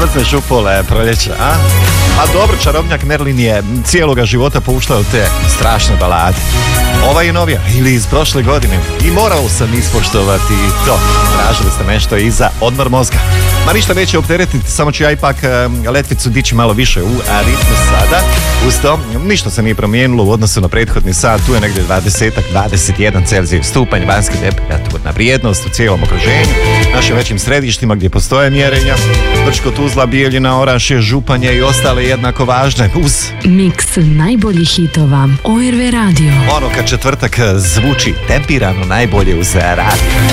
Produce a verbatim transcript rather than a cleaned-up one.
mrzneš u pole proljeća, a? A dobro, čarobnjak Merlin je cijeloga života pouštao te strašne balade. Ova je novija, ili iz prošle godine. I morao sam ispoštovati to. Tražili ste nešto i za odmor mozga. Ma ništa neće opteretiti, samo ću ja ipak uh, letvicu dići malo više u ritmu sada. Uz to, ništa se nije promijenilo u odnosu na prethodni sat. Tu je negdje dvadeset dvadeset jedan Celzij stupanj, vanjska temperaturna vrijednost u cijelom okruženju, našim većim središtima gdje postoje mjerenja. Brčko, Tuzla, Bijeljina, Orašje, Županje i ostale jednako važne. Uz miks najboljih hitova O R V Radio. Ono kad četvrtak zvuči tempirano najbolje uz radio.